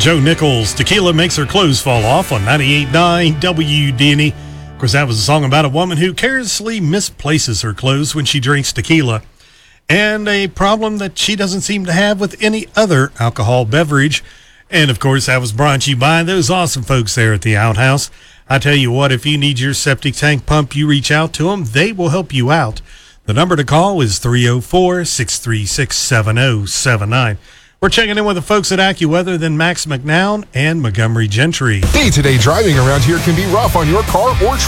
Joe Nichols, Tequila Makes Her Clothes Fall Off on 98.9 WDNE. Of course, that was a song about a woman who carelessly misplaces her clothes when she drinks tequila, and a problem that she doesn't seem to have with any other alcohol beverage. And, of course, that was brought to you by those awesome folks there at the Outhouse. I tell you what, if you need your septic tank pump, you reach out to them. They will help you out. The number to call is 304-636-7079. We're checking in with the folks at AccuWeather, then Max McNown and Montgomery Gentry. Day-to-day driving around here can be rough on your car or truck.